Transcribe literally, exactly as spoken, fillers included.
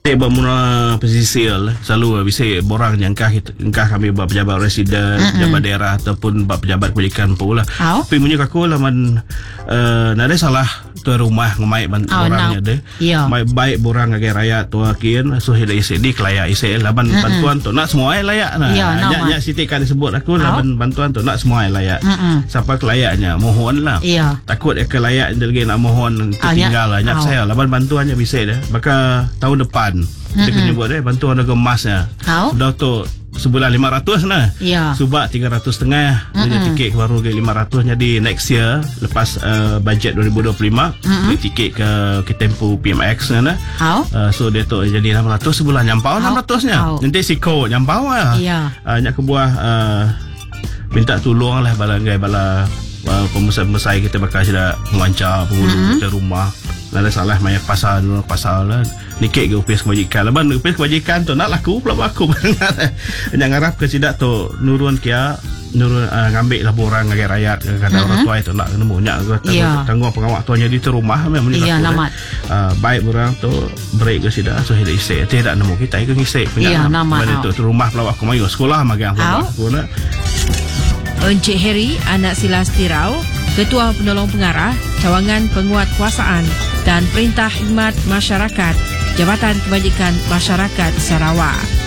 Bermula pesisir selalu bisa borang jangkah engkah kami buat pejabat residen, mm-hmm. pejabat daerah ataupun buat pejabat kebajikan pula. Oh. Tapi punya aku lah man uh, nada salah tuan rumah ngemai ban oh, borangnya no. deh. Yeah. Mai baik borang agak rakyat tua kian so hida isi di kelaya isi laban mm-hmm. bantuan tu nak semua layak nah. Yeah, no, nya nya siti kan disebut aku oh. laban bantuan tu nak semua layak. Mm-hmm. Siapa kelayaknya mohon lah. Yeah. Takut ke layak lagi nak mohon tertinggal lah nyap oh. saya laban bantuannya bisa dah. Maka tahun depan dia kena buat eh bantuan harga emasnya. Oh. Sudah tu sebulan lima ratus nah. Ya. Subak tiga ratus setengah. Dia tiket baru ke lima ratus jadi next year lepas uh, bajet dua ribu dua puluh lima dia tiket ke ke tempoh P M X nah. Oh. Uh, so dia tu jadi enam ratus sebulan nyampau oh. enam ratus nya. Oh. Nanti siko nyampau lah. Ya. Uh, nyak kebuah uh, minta tolong lah balangai bala uh, pemusai-pemusai kita bakal sudah mewancar penghulu mm-hmm. kita rumah. Ada salah main pasal dulu pasal lah nikik ke upis kebajikan leban upis kebajikan tu nak laku pula aku yang ngarap ke sidak tu nurun kia nurun uh, ngambil lah borang agak rakyat kadang uh-huh. orang tua itu nak kena banyak yeah. tanggung pengawak tuanya di rumah memang yeah, laku uh, baik borang tu break ke sidak so hidup isi tidak nemu kita ikut ngisi iya nama itu rumah pelawak aku mayu sekolah magang pelawak aku nak Encik Heri Anak Silastirau, Ketua Penolong Pengarah Cawangan Penguatkuasaan dan Perintah Khidmat Masyarakat Jabatan Kebajikan Masyarakat Sarawak.